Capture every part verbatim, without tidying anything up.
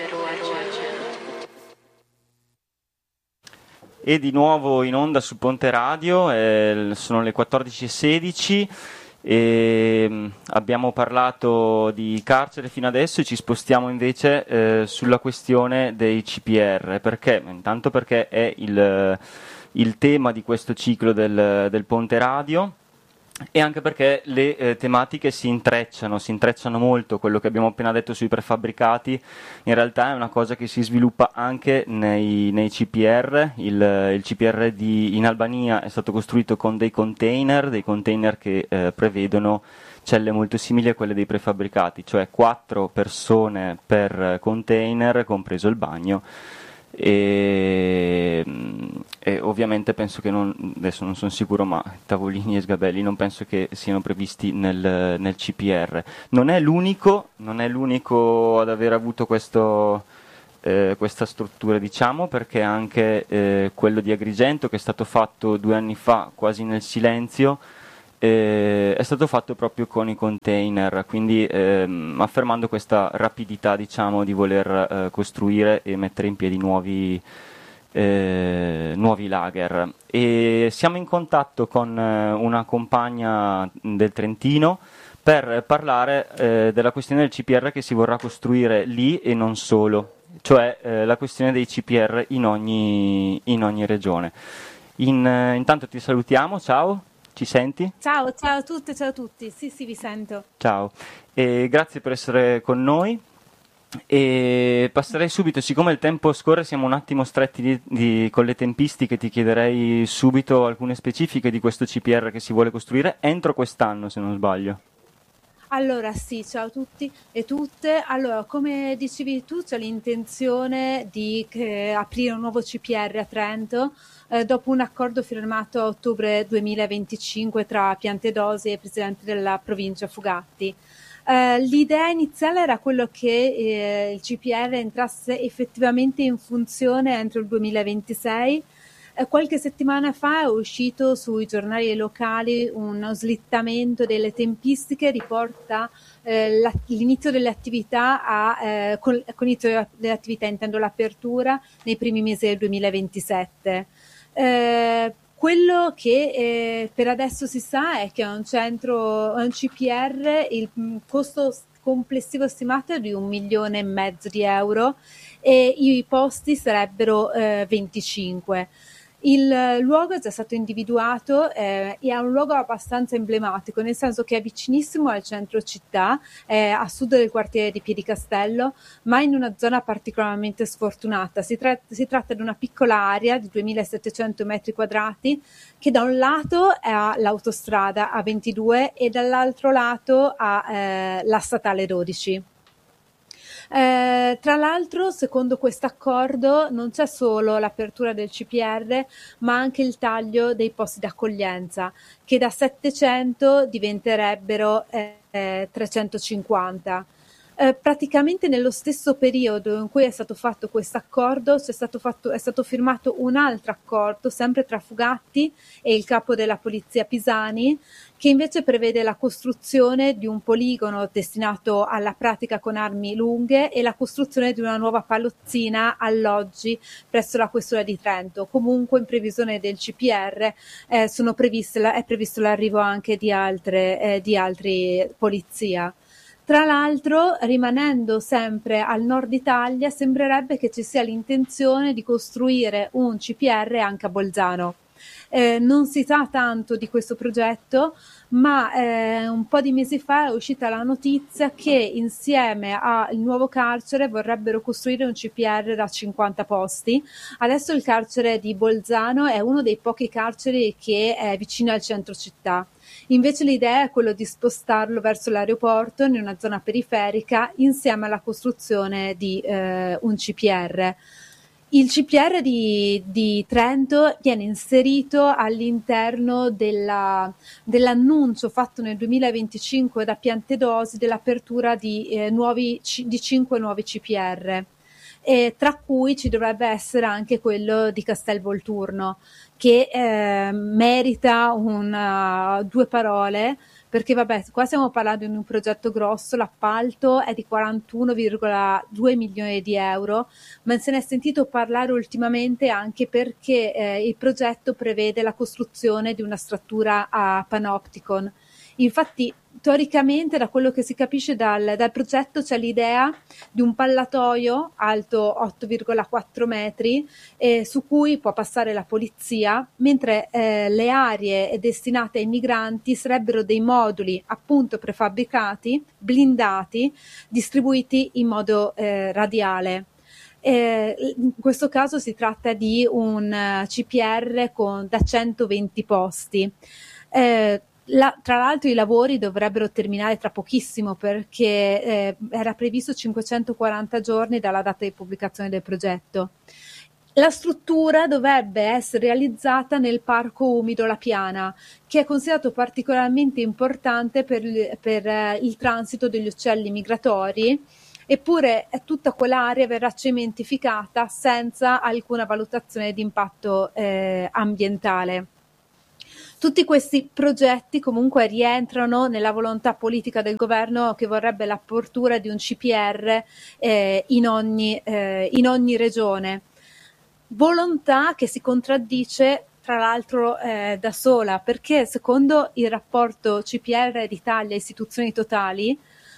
E di nuovo in onda su Ponte Radio, eh, sono le quattordici e sedici e mh, abbiamo parlato di carcere fino adesso e ci spostiamo invece eh, sulla questione dei C P R. Perché? Intanto perché è il, il tema di questo ciclo del, del Ponte Radio, e anche perché le eh, tematiche si intrecciano, si intrecciano molto. Quello che abbiamo appena detto sui prefabbricati in realtà è una cosa che si sviluppa anche nei, nei C P R. Il, il C P R di, in Albania è stato costruito con dei container, dei container che eh, prevedono celle molto simili a quelle dei prefabbricati, cioè quattro persone per container, compreso il bagno. E, e ovviamente penso che non, adesso non sono sicuro, ma tavolini e sgabelli non penso che siano previsti nel, nel C P R. Non è l'unico, non è l'unico ad aver avuto questo, eh, questa struttura, diciamo, perché anche eh, quello di Agrigento, che è stato fatto due anni fa quasi nel silenzio, Eh, è stato fatto proprio con i container, quindi ehm, affermando questa rapidità, diciamo, di voler eh, costruire e mettere in piedi nuovi, eh, nuovi lager. E siamo in contatto con eh, una compagna del Trentino per parlare eh, della questione del C P R che si vorrà costruire lì e non solo, cioè eh, la questione dei C P R in ogni, in ogni regione. In, eh, intanto ti salutiamo, ciao. Ci senti? Ciao, ciao a tutte, ciao a tutti. Sì, sì, vi sento. Ciao, e grazie per essere con noi. E passerei subito, siccome il tempo scorre, siamo un attimo stretti di, di, con le tempistiche, ti chiederei subito alcune specifiche di questo C P R che si vuole costruire entro quest'anno, se non sbaglio. Allora sì, ciao a tutti e tutte. Allora, come dicevi tu, c'è l'intenzione di eh, aprire un nuovo C P R a Trento eh, dopo un accordo firmato a ottobre duemilaventicinque tra Piantedosi e il presidente della provincia Fugatti. Eh, l'idea iniziale era quello che eh, il C P R entrasse effettivamente in funzione entro il duemilaventisei. Qualche settimana fa è uscito sui giornali locali uno slittamento delle tempistiche, riporta eh, la, l'inizio delle attività a, eh, con, con l'inizio delle attività intendo l'apertura nei primi mesi del duemilaventisette. Eh, quello che eh, per adesso si sa è che a un centro, a un C P R, il costo complessivo stimato è di un milione e mezzo di euro e i posti sarebbero eh, venticinque. Il luogo è già stato individuato eh, e è un luogo abbastanza emblematico, nel senso che è vicinissimo al centro città, è a sud del quartiere di Piedicastello, ma in una zona particolarmente sfortunata. Si, tra- si tratta di una piccola area di duemilasettecento metri quadrati che da un lato ha l'autostrada A ventidue e dall'altro lato ha eh, la statale dodici. Eh, tra l'altro, secondo questo accordo, non c'è solo l'apertura del C P R, ma anche il taglio dei posti d'accoglienza, che da settecento diventerebbero eh, trecentocinquanta. Eh, praticamente nello stesso periodo in cui è stato fatto questo accordo c'è stato fatto, è stato firmato un altro accordo sempre tra Fugatti e il capo della polizia Pisani, che invece prevede la costruzione di un poligono destinato alla pratica con armi lunghe e la costruzione di una nuova palozzina alloggi presso la questura di Trento. Comunque in previsione del C P R eh, sono previste, è previsto l'arrivo anche di altre eh, di altri polizia. Tra l'altro, rimanendo sempre al nord Italia, sembrerebbe che ci sia l'intenzione di costruire un C P R anche a Bolzano. Eh, non si sa tanto di questo progetto, ma eh, un po' di mesi fa è uscita la notizia che insieme al nuovo carcere vorrebbero costruire un C P R da cinquanta posti. Adesso il carcere di Bolzano è uno dei pochi carceri che è vicino al centro città. Invece l'idea è quello di spostarlo verso l'aeroporto in una zona periferica insieme alla costruzione di eh, un C P R. Il C P R di, di Trento viene inserito all'interno della, dell'annuncio fatto nel duemilaventicinque da Piantedosi dell'apertura di, eh, nuovi, di cinque nuovi C P R. E tra cui ci dovrebbe essere anche quello di Castelvolturno, che eh, merita una, due parole perché vabbè, qua stiamo parlando di un progetto grosso, l'appalto è di quarantuno virgola due milioni di euro, ma se ne è sentito parlare ultimamente anche perché eh, il progetto prevede la costruzione di una struttura a panopticon. Infatti, teoricamente, da quello che si capisce dal, dal progetto, c'è l'idea di un ballatoio alto otto virgola quattro metri eh, su cui può passare la polizia, mentre eh, le aree destinate ai migranti sarebbero dei moduli appunto prefabbricati, blindati, distribuiti in modo eh, radiale. Eh, in questo caso si tratta di un uh, C P R con da centoventi posti. Eh, La, tra l'altro i lavori dovrebbero terminare tra pochissimo perché eh, era previsto cinquecentoquaranta giorni dalla data di pubblicazione del progetto. La struttura dovrebbe essere realizzata nel parco umido La Piana, che è considerato particolarmente importante per, per eh, il transito degli uccelli migratori, eppure tutta quell'area verrà cementificata senza alcuna valutazione di impatto eh, ambientale. Tutti questi progetti comunque rientrano nella volontà politica del governo che vorrebbe l'apertura di un C P R eh, in, ogni, eh, in ogni regione. Volontà che si contraddice tra l'altro eh, da sola, perché secondo il rapporto C P R d'Italia Istituzioni Totali,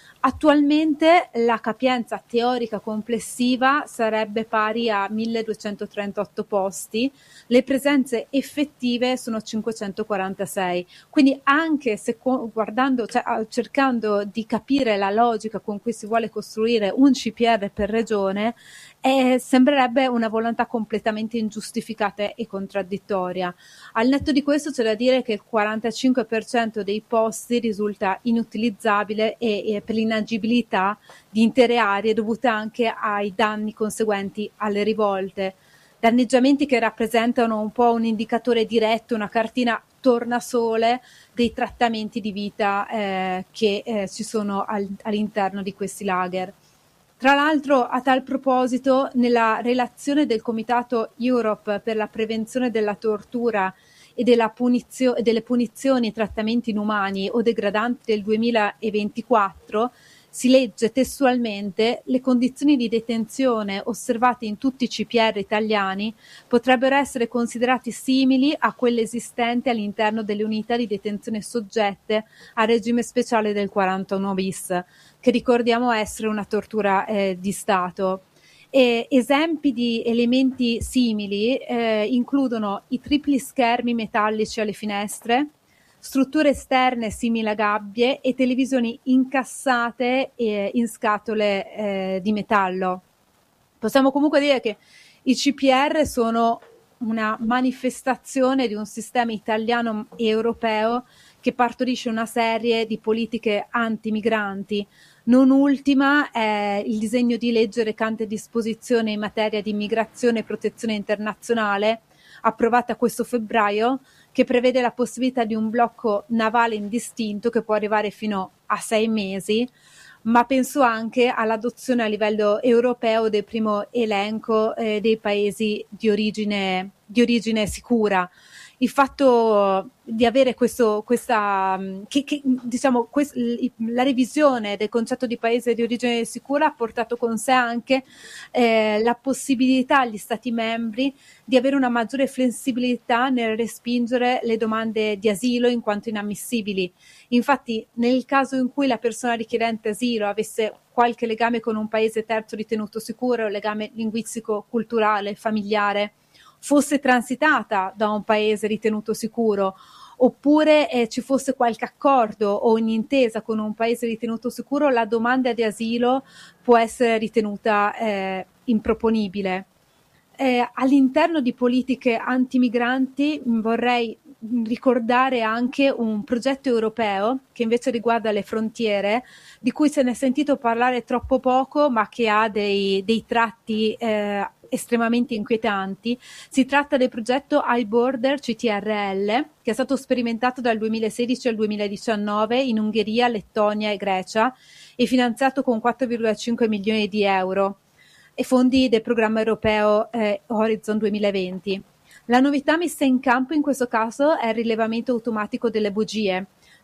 attualmente la capienza teorica complessiva sarebbe pari a milleduecentotrentotto posti, le presenze effettive sono cinquecentoquarantasei, quindi anche se guardando, cioè, cercando di capire la logica con cui si vuole costruire un C P R per regione, eh, sembrerebbe una volontà completamente ingiustificata e contraddittoria. Al netto di questo c'è da dire che il quarantacinque per cento dei posti risulta inutilizzabile e, e per l'inagibilità di intere aree dovute anche ai danni conseguenti alle rivolte. Danneggiamenti che rappresentano un po' un indicatore diretto, una cartina tornasole dei trattamenti di vita eh, che eh, ci sono al, all'interno di questi lager. Tra l'altro, a tal proposito, nella relazione del Comitato Europe per la prevenzione della tortura e della punizio- delle punizioni e trattamenti inumani o degradanti del duemilaventiquattro, si legge testualmente: le condizioni di detenzione osservate in tutti i C P R italiani potrebbero essere considerate simili a quelle esistenti all'interno delle unità di detenzione soggette al regime speciale del quarantuno bis, che ricordiamo essere una tortura eh, di Stato. E esempi di elementi simili eh, includono i tripli schermi metallici alle finestre, strutture esterne simili a gabbie e televisioni incassate eh, in scatole eh, di metallo. Possiamo comunque dire che i C P R sono una manifestazione di un sistema italiano e europeo che partorisce una serie di politiche antimigranti. Non ultima è il disegno di legge recante disposizioni in materia di immigrazione e protezione internazionale, approvata questo febbraio, che prevede la possibilità di un blocco navale indistinto che può arrivare fino a sei mesi, ma penso anche all'adozione a livello europeo del primo elenco eh, dei paesi di origine, di origine sicura. Il fatto di avere questo, questa, che, che, diciamo, quest, la revisione del concetto di paese di origine sicura ha portato con sé anche eh, la possibilità agli Stati membri di avere una maggiore flessibilità nel respingere le domande di asilo in quanto inammissibili. Infatti, nel caso in cui la persona richiedente asilo avesse qualche legame con un paese terzo ritenuto sicuro, un legame linguistico, culturale, familiare, fosse transitata da un paese ritenuto sicuro, oppure eh, ci fosse qualche accordo o un'intesa con un paese ritenuto sicuro, la domanda di asilo può essere ritenuta eh, improponibile. Eh, all'interno di politiche antimigranti vorrei ricordare anche un progetto europeo che invece riguarda le frontiere, di cui se ne è sentito parlare troppo poco, ma che ha dei, dei tratti eh, estremamente inquietanti. Si tratta del progetto iBorder C T R L, che è stato sperimentato dal duemilasedici al duemiladiciannove in Ungheria, Lettonia e Grecia e finanziato con quattro virgola cinque milioni di euro e fondi del programma europeo eh, Horizon duemilaventi. La novità messa in campo in questo caso è il rilevamento automatico delle bugie,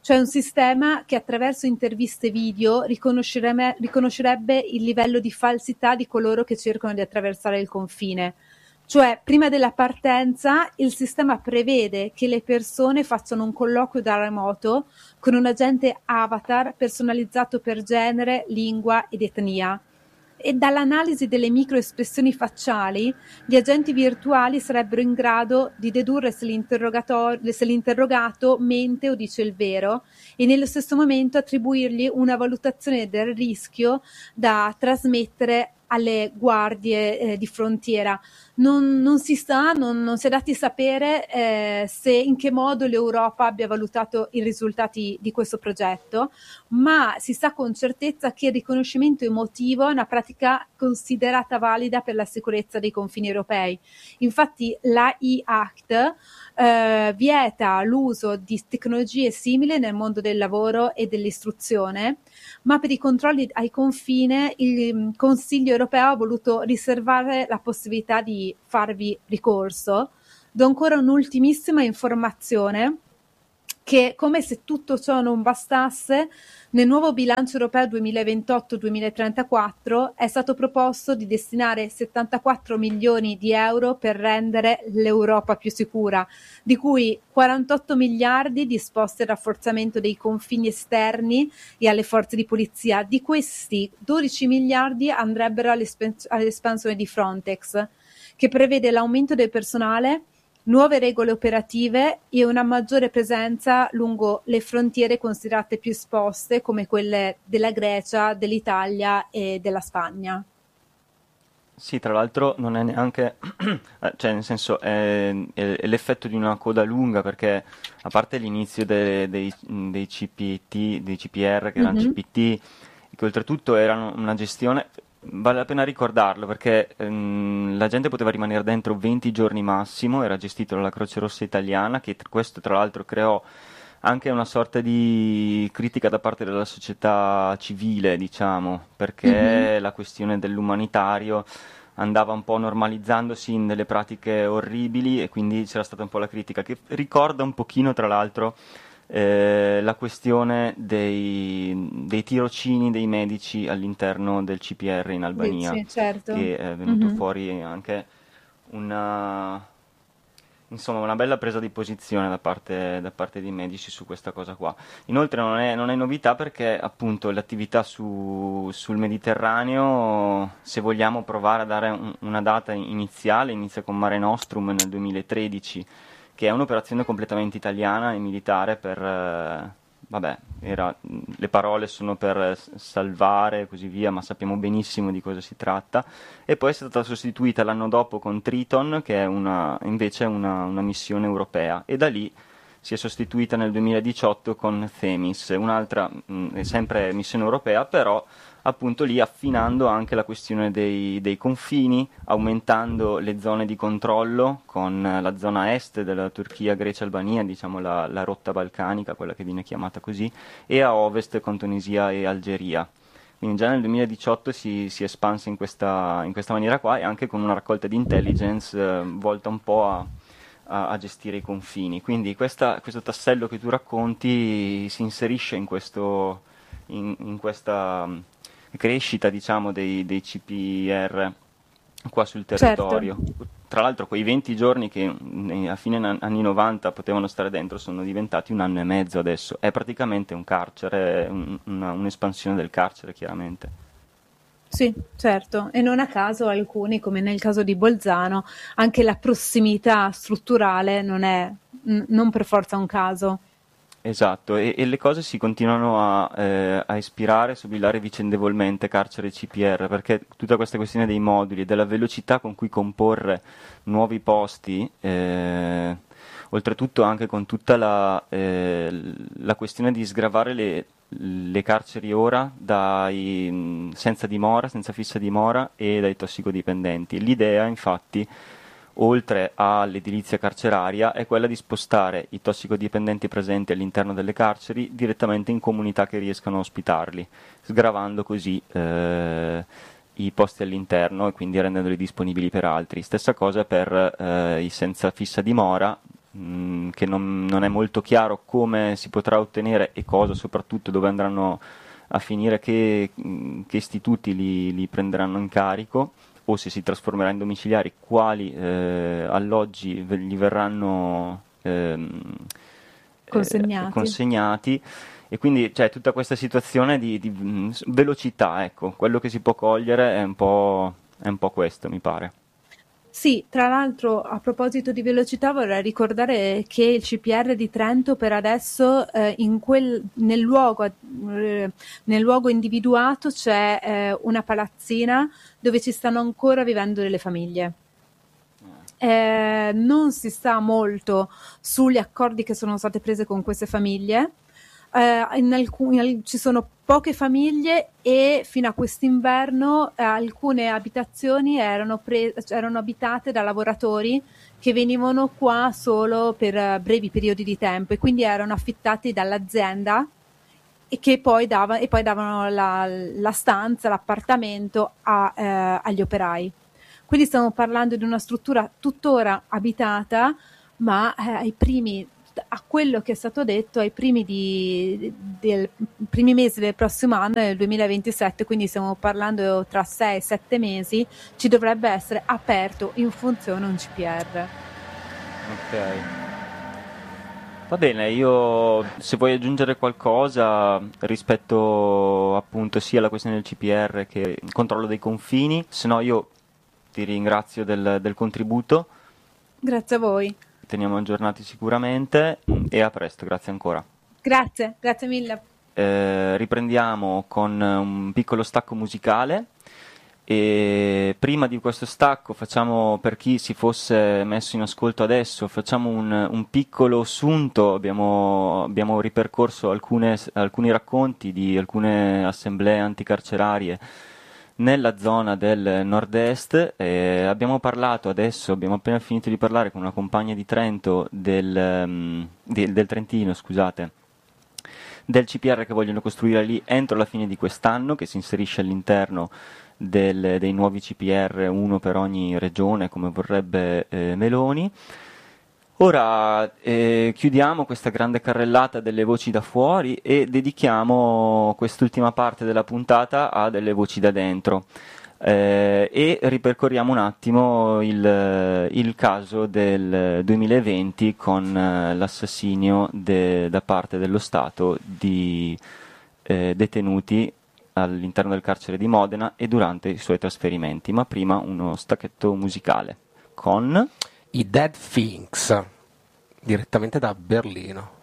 cioè un sistema che attraverso interviste video riconoscerebbe, riconoscerebbe il livello di falsità di coloro che cercano di attraversare il confine. Cioè, prima della partenza, il sistema prevede che le persone facciano un colloquio da remoto con un agente avatar personalizzato per genere, lingua ed etnia. E dall'analisi delle microespressioni facciali, gli agenti virtuali sarebbero in grado di dedurre se, se l'interrogato mente o dice il vero e nello stesso momento attribuirgli una valutazione del rischio da trasmettere alle guardie eh, di frontiera. Non, non si sa, non, non si è dati sapere eh, se in che modo l'Europa abbia valutato i risultati di questo progetto, ma si sa con certezza che il riconoscimento emotivo è una pratica considerata valida per la sicurezza dei confini europei. Infatti l'A I Act eh, vieta l'uso di tecnologie simili nel mondo del lavoro e dell'istruzione, ma per i controlli ai confine il Consiglio europeo ha voluto riservare la possibilità di farvi ricorso. Do ancora un'ultimissima informazione, che come se tutto ciò non bastasse, nel nuovo bilancio europeo duemilaventotto duemilatrentaquattro è stato proposto di destinare settantaquattro milioni di euro per rendere l'Europa più sicura, di cui quarantotto miliardi disposti al rafforzamento dei confini esterni e alle forze di polizia. Di questi dodici miliardi andrebbero all'espansione di Frontex, che prevede l'aumento del personale, nuove regole operative e una maggiore presenza lungo le frontiere considerate più esposte, come quelle della Grecia, dell'Italia e della Spagna. Sì, tra l'altro non è neanche, cioè nel senso è, è, è l'effetto di una coda lunga, perché a parte l'inizio dei, dei, dei C P T, dei C P R che erano mm-hmm. C P T, che oltretutto erano una gestione, vale la pena ricordarlo perché ehm, la gente poteva rimanere dentro venti giorni massimo, era gestito dalla Croce Rossa italiana, che tr- questo tra l'altro creò anche una sorta di critica da parte della società civile, diciamo, perché mm-hmm. la questione dell'umanitario andava un po' normalizzandosi in delle pratiche orribili e quindi c'era stata un po' la critica, che ricorda un pochino tra l'altro eh, la questione dei, dei tirocini dei medici all'interno del C P R in Albania, sì, certo. che è venuto mm-hmm. fuori anche una... insomma una bella presa di posizione da parte, da parte dei medici su questa cosa qua. Inoltre non è, non è novità perché appunto l'attività su, sul Mediterraneo, se vogliamo provare a dare un, una data iniziale, inizia con Mare Nostrum nel duemilatredici, che è un'operazione completamente italiana e militare per... Eh, vabbè, era, le parole sono per salvare e così via, ma sappiamo benissimo di cosa si tratta. E poi è stata sostituita l'anno dopo con Triton, che è una, invece una, una missione europea, e da lì si è sostituita nel duemiladiciotto con Themis, un'altra mh, sempre missione europea, però appunto lì affinando anche la questione dei, dei confini, aumentando le zone di controllo con la zona est della Turchia, Grecia, Albania, diciamo la, la rotta balcanica, quella che viene chiamata così, e a ovest con Tunisia e Algeria. Quindi già nel duemiladiciotto si, si è espansa in questa, in questa maniera qua, e anche con una raccolta di intelligence eh, volta un po' a, a, a gestire i confini. Quindi questa, questo tassello che tu racconti si inserisce in, questo, in, in questa crescita, diciamo, dei, dei C P R qua sul territorio. Certo. Tra l'altro quei venti giorni che a fine anni novanta potevano stare dentro sono diventati un anno e mezzo adesso. È praticamente un carcere, un, una, un'espansione del carcere, chiaramente. Sì, certo, e non a caso alcuni, come nel caso di Bolzano, anche la prossimità strutturale non è n- non per forza un caso. Esatto, e, e le cose si continuano a, eh, a ispirare, a sobillare vicendevolmente carcere e C P R, perché tutta questa questione dei moduli e della velocità con cui comporre nuovi posti, eh, oltretutto anche con tutta la, eh, la questione di sgravare le, le carceri ora dai senza dimora, senza fissa dimora e dai tossicodipendenti. L'idea, infatti, oltre all'edilizia carceraria, è quella di spostare i tossicodipendenti presenti all'interno delle carceri direttamente in comunità che riescano a ospitarli, sgravando così eh, i posti all'interno e quindi rendendoli disponibili per altri. Stessa cosa per eh, i senza fissa dimora, mh, che non, non è molto chiaro come si potrà ottenere e cosa, soprattutto dove andranno a finire, che, mh, che istituti li, li prenderanno in carico, o se si trasformerà in domiciliari, quali eh, alloggi ve- gli verranno ehm, Consegnati. eh, consegnati. E quindi c'è tutta questa situazione di, di mh, velocità, ecco, quello che si può cogliere è un po', è un po' questo, mi pare. Sì, tra l'altro a proposito di velocità vorrei ricordare che il C P R di Trento per adesso eh, in quel, nel, luogo, eh, nel luogo individuato c'è eh, una palazzina dove ci stanno ancora vivendo delle famiglie. Eh, non si sa molto sugli accordi che sono state prese con queste famiglie. Eh, in alcuni, ci sono poche famiglie e fino a quest'inverno eh, alcune abitazioni erano, pre- erano abitate da lavoratori che venivano qua solo per uh, brevi periodi di tempo e quindi erano affittati dall'azienda e che poi, dava, e poi davano la, la stanza, l'appartamento a, eh, agli operai. Quindi stiamo parlando di una struttura tuttora abitata, ma eh, ai primi, a quello che è stato detto, ai primi, di, del, primi mesi del prossimo anno, del duemilaventisette, quindi stiamo parlando tra sei sette mesi, ci dovrebbe essere aperto in funzione un C P R. Ok. Va bene, io se vuoi aggiungere qualcosa rispetto appunto sia alla questione del C P R che il controllo dei confini, se no io ti ringrazio del, del contributo. Grazie a voi. Teniamo aggiornati sicuramente e a presto, grazie ancora. Grazie, grazie mille. Eh, riprendiamo con un piccolo stacco musicale e prima di questo stacco facciamo, per chi si fosse messo in ascolto adesso, facciamo un, un piccolo assunto. Abbiamo, abbiamo ripercorso alcune, alcuni racconti di alcune assemblee anticarcerarie nella zona del nord-est. Eh, abbiamo parlato adesso, abbiamo appena finito di parlare con una compagna di Trento del, um, di, del Trentino, scusate, del C P R che vogliono costruire lì entro la fine di quest'anno, che si inserisce all'interno del, dei nuovi C P R, uno per ogni regione, come vorrebbe eh, Meloni. Ora eh, chiudiamo questa grande carrellata delle voci da fuori e dedichiamo quest'ultima parte della puntata a delle voci da dentro. Eh, e ripercorriamo un attimo il, il caso del duemilaventi con eh, l'assassinio de, da parte dello Stato di eh, detenuti all'interno del carcere di Modena e durante i suoi trasferimenti. Ma prima uno stacchetto musicale con i Dead Things, direttamente da Berlino.